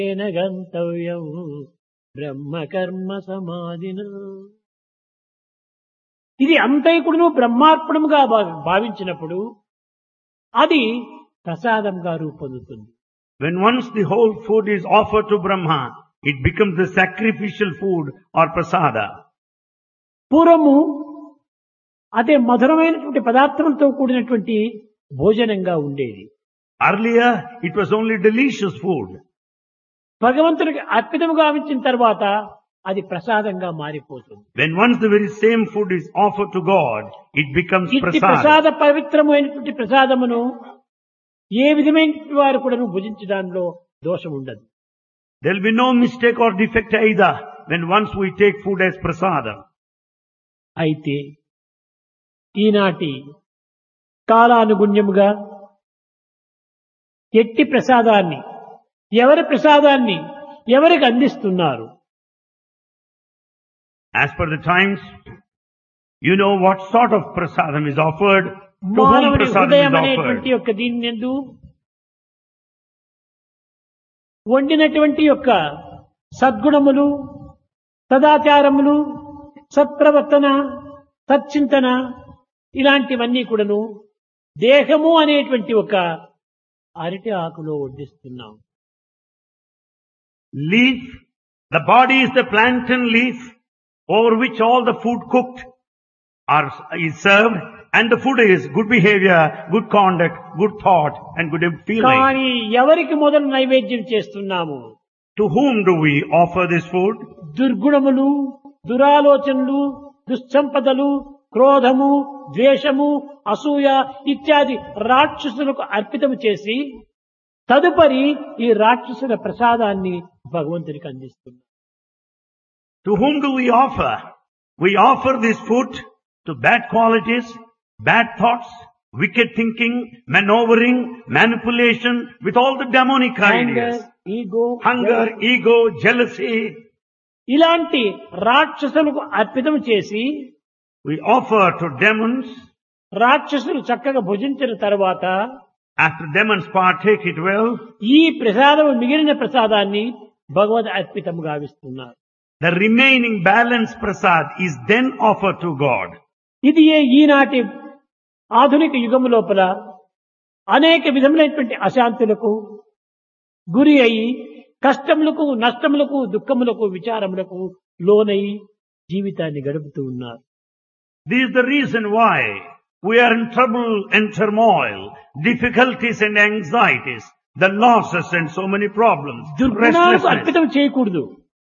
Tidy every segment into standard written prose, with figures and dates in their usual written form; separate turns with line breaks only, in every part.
గంతవ్యం బ్రహ్మకర్మ సమాధిన. ఇది అంతైకుడును బ్రహ్మార్పణముగా భావించినప్పుడు అది ప్రసాదంగా రూపొందుతుంది.
When once the whole food is offered to Brahma, it becomes the sacrificial food or prasada.
పూర్వము అదే మధురమైనటువంటి పదార్థములతో కూడినటువంటి భోజనంగా ఉండేది.
Earlier, it was only delicious food.
భగవంతుడికి అర్పితముగా ఇచ్చిన తర్వాత అది ప్రసాదంగా మారిపోతుంది.
When once the very same food is offered to God, it becomes
ఇట్టి
prasada.
ప్రసాద పవిత్రమైనటువంటి ప్రసాదమును ఏ విధమైన వారు కూడా భుజించడంలో దోషం ఉండదు.
There will be no mistake or defect either when once we take food as prasada.
అయితే ఈనాటి కాలానుగుణ్యముగా ఎట్టి ప్రసాదాన్ని ఎవరికి అందిస్తున్నారు?
As per the times, you know what sort of prasadam is offered, to whom
మానవుని
prasadam
హృదయం
is
అనేటువంటి
offered.
యొక్క దీని యందు వండినటువంటి యొక్క సద్గుణములు, సదాచారములు, సత్ప్రవర్తన, సచ్చింతన ఇలాంటివన్నీ కూడాను దేహము అనేటువంటి ఒక అరటి ఆకులో వడ్డిస్తున్నాం.
Leaf, the body is the plantain leaf over which all the food cooked is served, and the food is good behavior, good conduct, good thought and good feeling.
కానీ ఎవరికి మొదలు నైవేద్యం చేస్తున్నాము?
To whom do we offer this food?
దుర్గుణములు, దురాలోచనలు, దుస్సంపదలు, క్రోధము, ద్వేషము, అసూయ ఇత్యాది రాక్షసులకు అర్పితం చేసి తదుపరి ఈ రాక్షసుల ప్రసాదాన్ని భగవంతునికి అందిస్తున్నాం.
To whom do we offer? We offer this food to bad qualities, bad thoughts, wicked thinking, maneuvering, manipulation with all the demonic ideas. Hunger, ego, jealousy.
ఇలాంటి రాక్షసులకు అర్పితం చేసి
We offer to demons.
రాక్షసులు చక్కగా భుజించిన తర్వాత
After demons partake it well,
ఈ ప్రసాదం మిగిలిన ప్రసాదాన్ని భగవద్ అర్పితం గావిస్తున్నారు.
the remaining balance prasad is then offered to God.
ఇది ఈనాటి ఆధునిక యుగము లోపల అనేక విధములైనటువంటి అశాంతులకు గురి అయి కష్టములకు, నష్టములకు, దుఃఖములకు, విచారములకు లోనై జీవితాన్ని గడుపుతూ ఉన్నారు.
This is the reason why we are in trouble and turmoil, difficulties and anxieties, the losses and so many problems,
దుర్గుణాలకు
restlessness.
అర్పితం చేయకూడదు.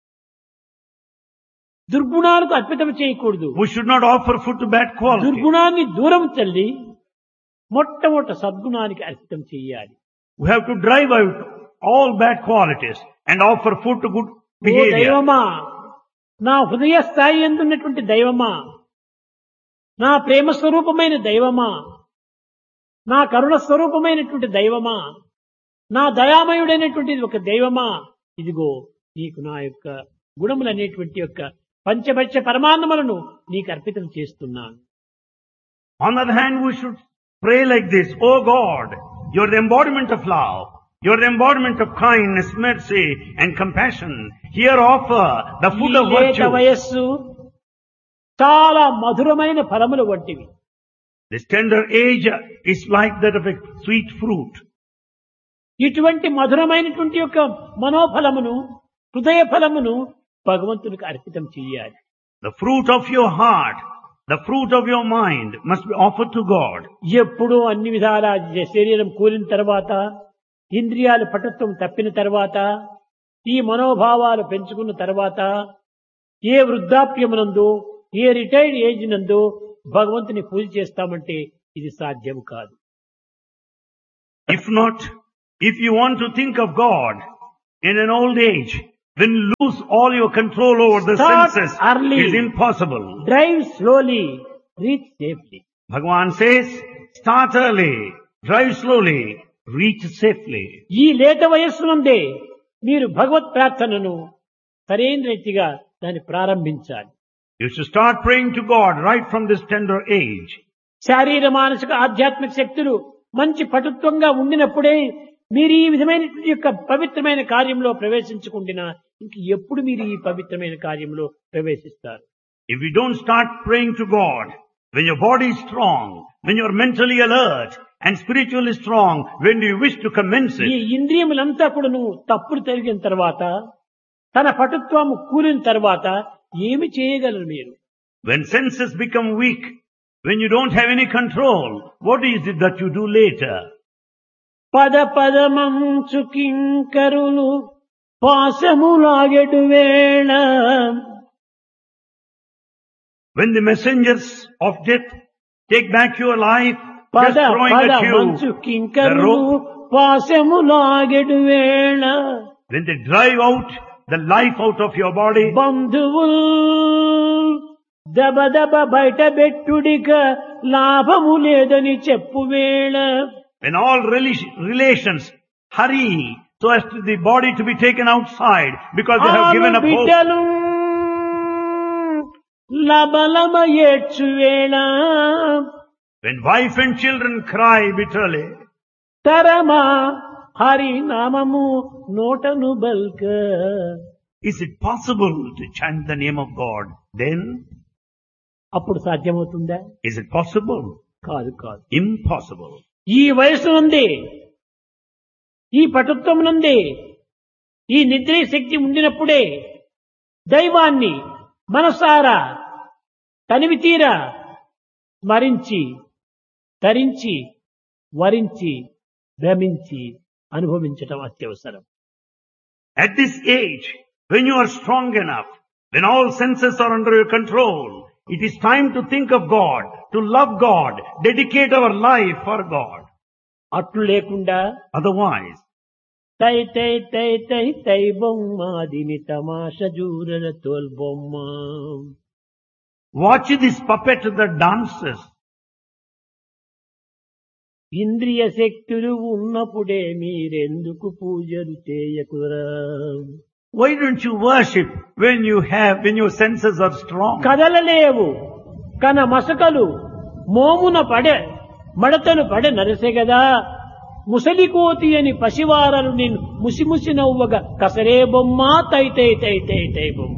దుర్గుణాలకు అర్పితం చేయకూడదు.
We should not offer food to bad quality.
దుర్గుణాన్ని దూరం తల్లి మొట్టమొదట సద్గుణానికి అర్పితం చేయాలి.
We have to drive out all bad qualities and offer food to good
oh
behavior.
దైవమా, నా హృదయ స్థాయి ఎందున్నటువంటి దైవమా, నా ప్రేమ స్వరూపమైన దైవమా, నా కరుణ స్వరూపమైనటువంటి దైవమా, నా దయామయుడైనటువంటి ఒక దైవమా, ఇదిగో నీకు నా యొక్క గుణములనేటువంటి యొక్క పంచభక్ష పరమాన్నములను నీకు అర్పితం చేస్తున్నాను.
On the other hand, we should pray like this: Oh God, you are the embodiment of love. You are the embodiment of kindness, mercy and compassion. Here offer the food of
ఈ లేత
virtue.
వయస్సు చాలా మధురమైన ఫలములు వంటివి.
This tender age is like that of a sweet fruit.
ఇటువంటి మధురమైనటువంటి యొక్క మనోఫలమును, హృదయ ఫలమును భగవంతునికి అర్పితం చెయ్యాలి.
The fruit of your heart, the fruit of your mind must be offered to God.
ఎప్పుడూ అన్ని విధాల శరీరం కూలిన తర్వాత, ఇంద్రియాలు పటుత్వం తప్పిన తర్వాత, ఈ మనోభావాలు పెంచుకున్న తర్వాత, ఏ వృద్ధాప్యమునందు, ఏ రిటైర్డ్ ఏజ్ నందు భగవంతుని పూజ చేస్తామంటే ఇది సాధ్యం కాదు.
If not, if you want to think of God in an old age, then lose all your control over the
Start
senses.
early.
It is impossible.
Drive slowly, reach safely.
Bhagavan says, start early, drive slowly, reach safely.
ఈ లేత వయస్సు నుండే మీరు భగవత్ ప్రార్థనను సరైన రీతిగా దాన్ని ప్రారంభించాలి.
You should start praying to God right from this tender age.
శారీర మానసిక ఆధ్యాత్మిక శక్తులు మంచి పటుత్వంగా ఉండినప్పుడే మీరు ఈ విధమైన యొక్క పవిత్రమైన కార్యంలో ప్రవేశించకుండా ఇంక ఎప్పుడు మీరు ఈ పవిత్రమైన కార్యంలో ప్రవేశిస్తారు?
If you don't start praying to God, when your body is strong, when you are mentally alert and spiritually strong, when do you wish to commence
ఈ
it?
ఇంద్రియములంతా కూడా నువ్వు తప్పులు తిరిగిన తర్వాత తన పటుత్వము కూలిన తర్వాత ఏమి చేయగలరు మీరు?
When senses become weak, when you don't have any control, what is it that you do later?
పద పదమంచు కింకరులు పాశములాగెడు వేళ.
When the messengers of death take back your life, just
పద
throwing at
పదమంచు
you the
కింకరులు
rope,
పాశములాగెడు వేళ.
when they drive out the life out of your body,
బంధువుల్ దబ దబ బయట బెట్టుడిక లాభము లేదని చెప్పు వేళ.
when all relations hurry so as to the body to be taken outside because they have given up hope.
బిడ్డలు లబలమ ఏడ్చు వేళ.
When wife and children cry bitterly,
తరమా హరి నామము నోటను బల్క.
is it possible to chant the name of God? Then,
అప్పుడు సాధ్యమవుతుందా?
is it possible?
కాదు కాదు.
Impossible.
ఈ వయసు ఉంది, ఈ పటుత్వం నుండి, ఈ నిద్ర శక్తి ఉండినప్పుడే దైవాన్ని మనసారా తనివి తీరా స్మరించి తరించి వరించి భ్రమించి అనుభవించటం అత్యవసరం.
At this age, when you are strong enough, when all senses are under your control, it is time to think of God, to love God, dedicate our life for God.
అట్లు లేకుండా
Otherwise,
తై తై తై తై తై బొమ్మ దిని తమాష జూరల తోల్ బొమ్మ.
watch this puppet that dances.
ఇంద్రియ శక్తులు ఉన్నప్పుడే మీరెందుకు పూజలు చేయకురా?
Why don't you worship when your senses are strong?
కదలలేవు కన మసకలు మోమున పడే మడతలు పడే నరసెగదా. ముసలి కోతి అని పసివారలు నిన్ను ముసిముసి నవ్వగా కసరే బొమ్మ తై తై తై తై తై బొమ్మ.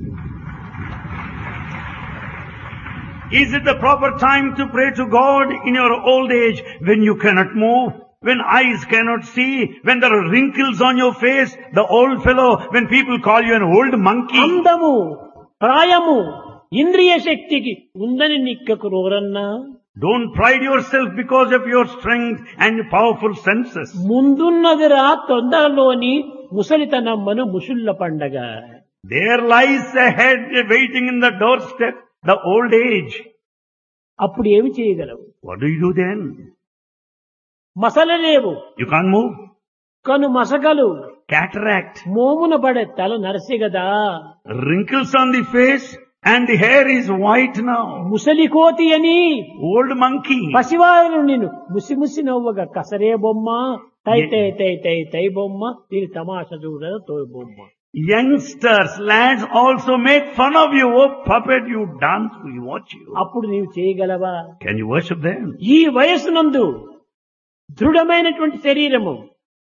Is it the proper time to pray to God in your old age when you cannot move, when eyes cannot see, when there are wrinkles on your face, the old fellow, when people call you an old monkey?
అందము ప్రాయము ఇంద్రియ శక్తికి ఉందని నిక్కకు రోరన్నా.
Don't pride yourself because of your strength and powerful senses.
ముందున్నదిరా తొందరలోని ముసలితనమ్మను ముసుళ్ళ పండగ.
There lies ahead waiting in the doorstep, the old age.
అప్పుడు ఏమి చేయగలవు?
What do you do then?
మసలలేవు
You can't move.
కను మసకలు
Cataract.
మోమున పడే తల నరసిగదా.
Wrinkles on the face and the hair is white now.
ముసలి కోతి అని
Old monkey.
పసివారు నిన్ను ముసిముసి నవ్వగా కసరే బొమ్మ తై తై తై తై తై బొమ్మ దీని తమాష చూడ తోయ బొమ్మ.
Youngsters, lads also make fun of you. Oh puppet, you dance, we watch you.
అప్పుడు నీవు చేయగలవా?
Can you worship them?
ఈ వయస్సునందు దృఢమైనటువంటి శరీరము,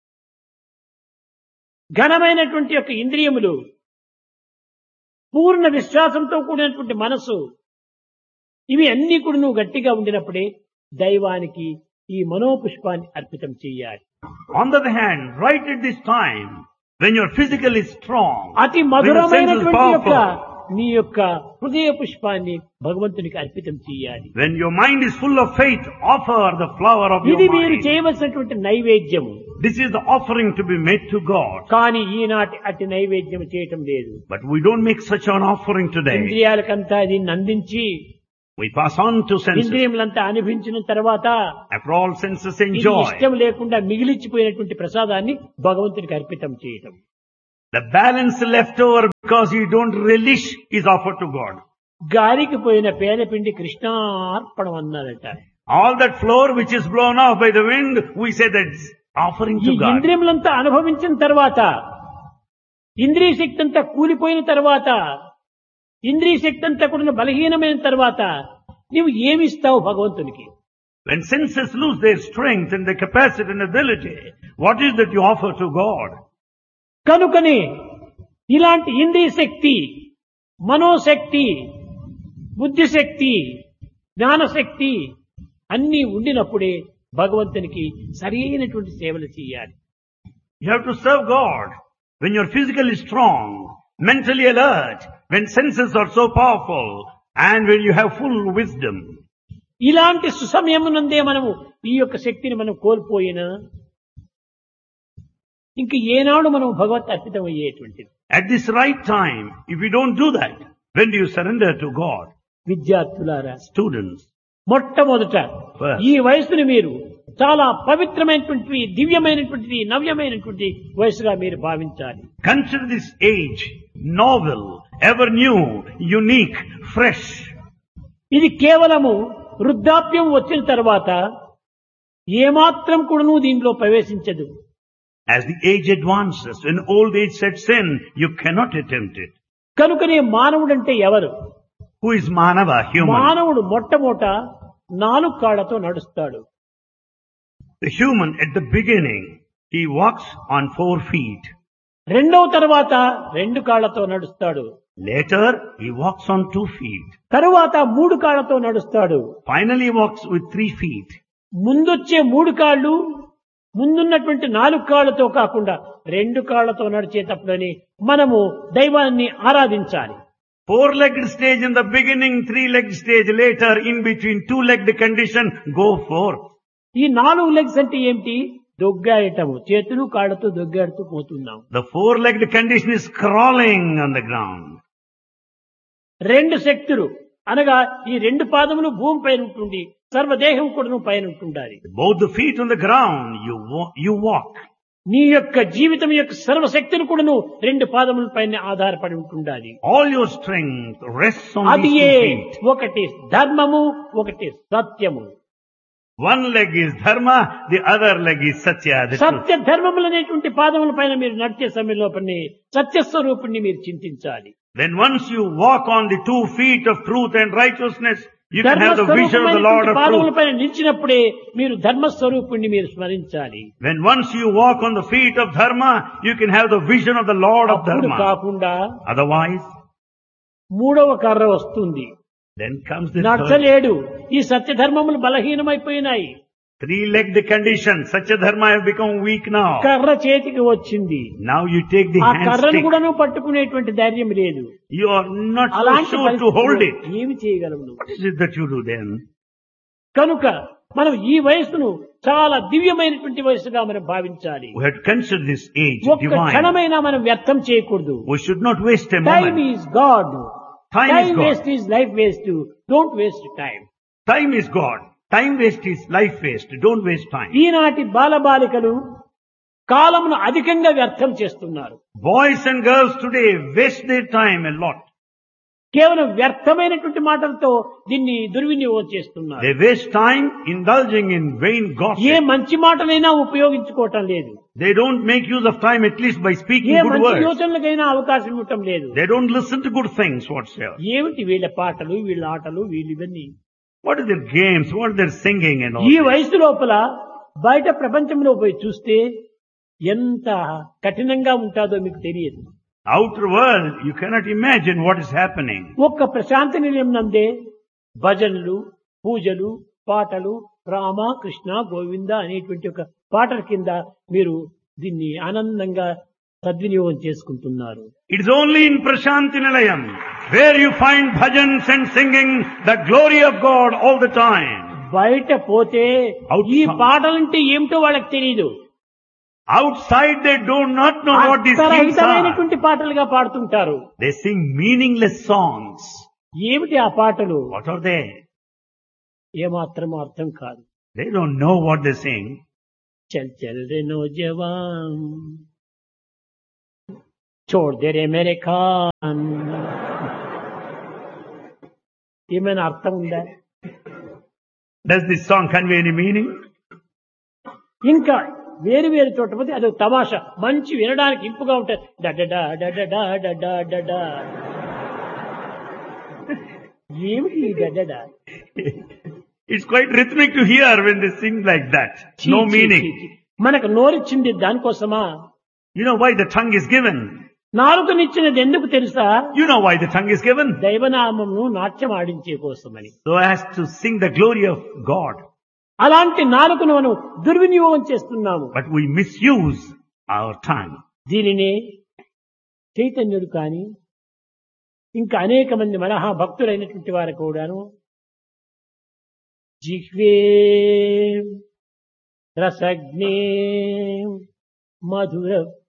ఘనమైనటువంటి యొక్క ఇంద్రియములు, పూర్ణ విశ్వాసంతో కూడినటువంటి మనసు, ఇవి అన్ని కూడా నువ్వు గట్టిగా ఉండినప్పుడే దైవానికి ఈ మనోపుష్పాన్ని అర్పితం చెయ్యాలి.
On the other hand, right at this time, when you're physically strong,
అతి
when your sense is
మధురమైనటువంటి యొక్క
powerful,
నీ యొక్క హృదయ పుష్పాన్ని భగవంతునికి అర్పితం చెయ్యాలి.
when your mind is full of faith, offer the flower of your
ఇది మీరు
mind.
చేయవలసినటువంటి నైవేద్యము.
This is the offering to be made to God.
కానీ ఈనాటి అట్టి నైవేద్యం చేయటం లేదు.
But we don't make such an offering today.
ఇంద్రియాలకంతా దీన్ని అందించి
We pass on to senses.
ఇంద్రియములంతా అనుభవించిన తర్వాత
After all senses
ఇది
enjoy,
ఇష్టం లేకుండా మిగిలిచ్చిపోయినటువంటి ప్రసాదాన్ని భగవంతునికి అర్పితం చేయటం.
the balance left over because you don't relish is offered to God.
గాలికి పోయిన పేనపిండి కృష్ణార్పణం అన్నారట.
All that flour which is blown off by the wind, we say that's offering
ఈ
to God.
ఇంద్రియములంతా అనుభవించిన తర్వాత, ఇంద్రియ శక్తి అంతా కూలిపోయిన తర్వాత, ఇంద్రియ శక్తి అంతా కూడా బలహీనమైన తర్వాత నీవు ఏమిస్తావు భగవంతునికి?
When senses lose their strength and their capacity and ability, what is that you offer to God?
కనుకనే ఇలాంటి ఇంద్రియ శక్తి, మనోశక్తి, బుద్ధిశక్తి, జ్ఞానశక్తి అన్నీ ఉండినప్పుడే భగవంతునికి సరైనటువంటి సేవలు చేయాలి.
You have to serve God when you're physically strong, mentally alert, when senses are so powerful, and when you have full wisdom.
ఇలాంటి సుసమయమునందే మనము ఈ యొక్క శక్తిని మనం కోల్పోయినా ఇంక ఏనాడు మనం భగవత్ అర్పితం అయ్యేటువంటిది.
At this right time, if you don't do that, when do you surrender to God?
విద్యార్థులారా,
Students,
మొట్టమొదట
First.
ఈ వయసుని మీరు చాలా పవిత్రమైనటువంటి, దివ్యమైనటువంటి, నవ్యమైనటువంటి వయసుగా మీరు భావించాలి.
consider this age novel, ever new, unique, fresh.
ఇది కేవలము వృద్ధాప్యం వచ్చిన తర్వాత ఏమాత్రం కూడాను దీంట్లో ప్రవేశించదు.
As the age advances, when old age sets in, you cannot attempt it.
కనుకనే మానవుడంటే ఎవరు?
Who is Manava, human?
మానవుడు మొట్టమొదట 4 కాళ్లతో నడుస్తాడు.
The human at the beginning, he walks on 4 feet.
రెండవ తర్వాత 2 కాళ్లతో నడుస్తాడు.
Later, he walks on 2 feet.
తరువాత 3 కాళ్లతో నడుస్తాడు.
Finally, he walks with 3 feet.
ముందొచ్చే 3 కాళ్ళు ముందున్నటువంటి 4 కాళ్లతో కాకుండా 2 కాళ్లతో నడిచేటప్పుడని మనము దైవాన్ని ఆరాధించాలి.
4-legged stage in the beginning, 3-legged stage later, in between 2-legged condition, go forth.
ఈ 4 లెగ్స్ అంటే ఏమిటి? దొగ్గాడటము, చేతులు కాళ్ళతో దొగ్గాడుతూ పోతున్నాం.
The 4-legged condition is crawling on the ground.
2 శక్తులు అనగా ఈ 2 పాదములు భూమి పైన ఉంటుంది, సర్వదేహం కూడా పైన ఉంటుండాలి.
Both the feet on the ground, you walk.
నీ యొక్క జీవితం యొక్క సర్వశక్తులు కూడాను 2 పాదముల పైన ఆధారపడి ఉంటుండాలి.
All your strength rests on
అది
these 2 feet.
ఒకటి ధర్మము, ఒకటి సత్యము.
One leg is dharma, the other leg is satya, the truth.
సత్య ధర్మములు అనేటువంటి పాదముల పైన మీరు నడిచే సమయంలో సత్యస్వరూపుణ్ణి మీరు చింతించాలి.
Then once you walk on the 2 feet of truth and righteousness, you can have the vision of the Lord of
పాదముల
truth.
పైన నిలిచినప్పుడే మీరు ధర్మస్వరూపుణ్ణి మీరు స్మరించాలి.
When once you walk on the feet of dharma, you can have the vision of the Lord of
అప్పుడు
dharma.
కాకుండా
Otherwise,
3వ కర్ర వస్తుంది.
then comes the third.
నడచలేడు. ఈ సత్య ధర్మములు బలహీనమైపోయినాయి.
3-legged condition. Such a dharma has become weak now.
కర్ర చేతికి వచ్చింది.
Now you take the
ఆ
hand
కర్రను
stick.
కూడాను పట్టుకునేటువంటి ధైర్యం లేదు.
You are not so
అలాంటి
sure to hold it.
పరిస్థితిలో ఏమి చేయగలము నువ్వు?
What is it that you do then?
కనుక మనం ఈ వయస్సును చాలా దివ్యమైనటువంటి వయసుగా మనం భావించాలి.
We have to consider this age
ఒక్క
divine.
క్షణమైనా మనం వ్యర్థం చేయకూడదు.
We should not waste a
time
moment.
Is God.
Time is
time
God.
Waste is life waste. Don't waste time.
Time is God. Time waste is life waste. Don't waste time.
ఈనాటి బాలబాలికలు కాలమును అధికంగా వ్యర్థం చేస్తున్నారు.
Boys and girls today waste their time a lot.
కేవలం వ్యర్థమైనటువంటి మాటలతో దీన్ని దుర్వినియోగం చేస్తున్నారు.
They waste time indulging in vain
A
gossip.
మంచి మాటలైనా ఉపయోగించుకోవటం లేదు.
They don't make use of time at least by speaking
A
good
మంచి
words.
యోచనలకైనా అవకాశం ఇవ్వటం లేదు.
They don't listen to good things whatsoever.
ఏమిటి వీళ్ళ పాటలు, వీళ్ళ ఆటలు, వీళ్ళు ఇవన్నీ?
What are their games? What are their singing and all
ఈ
this?
వయసు లోపల బయట ప్రపంచంలో పోయి చూస్తే ఎంత కఠినంగా ఉంటాదో మీకు తెలియదు.
Outer world, you cannot imagine what is happening.
ఒక్క ప్రశాంతి నిలయం నందే భజనలు, పూజలు, పాటలు, రామ కృష్ణ గోవింద అనేటువంటి ఒక పాటల కింద మీరు దీన్ని ఆనందంగా సద్వినియోగం చేసుకుంటున్నారు.
It is only in Prashanti Nilayam where you find bhajans and singing the glory of God all the time.
బయట పోతే ఈ
Outside.
పాటలంటే ఏమిటో వాళ్ళకి తెలియదు.
Outside they do not know what these things are.
అర్థరహితమైనటువంటి పాటలుగా పాడుతుంటారు.
They sing meaningless songs.
ఏమిటి ఆ పాటలు?
What are they?
ఏమాత్రం అర్థం కాదు.
They don't know what they sing.
చల్ చల్ రే నౌజవాన్ छोड़ दे रे मेरे खान. ఏమైనా అర్థం ఉందా?
Does this song convey any meaning?
ఇంకా వేరు వేరు చోట పోతే అది తమాషా మంచి వినడానికి ఇంపుగా ఉంటుంది. డడడా డడడా డడా డడా. ఏమిటి ఈ డడడా?
It's quite rhythmic to hear when they sing like that. No meaning.
మనకు నోరిచ్చింది దానికోసమా?
You know why the tongue is given?
నాలుకనిచ్చినది ఎందుకు తెలుసా?
You know why the tongue is given?
దైవనామమును నాట్యం ఆడించే కోసమని.
So as to sing the glory of God.
అలాంటి నాలుకను మనం దుర్వినియోగం చేస్తున్నాము.
But we misuse our tongue.
దీనినే చైతన్యుడు కాని ఇంకా అనేక మంది మహా భక్తులైనటువంటి వారు కూడాను జిహ్వే రసజ్ఞే మధుర